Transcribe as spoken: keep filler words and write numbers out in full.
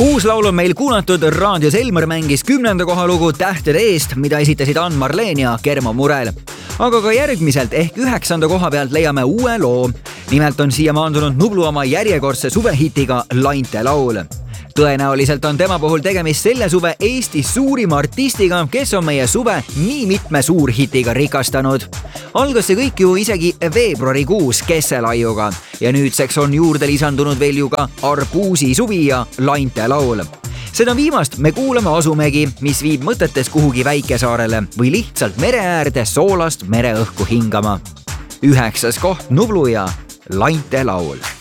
Kuus laul on meil kuulatud, raadios Elmar mängis kümnenda koha lugu Tähtede eest, mida esitasid Ann-Marleen ja Germo Murel. Aga ka järgmiselt ehk üheksanda koha pealt leiame uue loo. Nimelt on siia maandunud Nublu oma järjekordse suvehitiga Lainte laul. Tõenäoliselt on tema puhul tegemist selle suve Eesti suurima artistiga, kes on meie suve nii mitme suurhitiga rikastanud. Algas see kõik ju isegi veebruarikuus Kesselaiuga ja nüüdseks on juurde lisandunud veel ju ka Arbuusi suvi ja Lainte laul. Seda viimast me kuulame asumegi, mis viib mõtetes kuhugi väikesaarele või lihtsalt mere äärde soolast mereõhku hingama. Üheksas koht Nublu ja Lainte laul.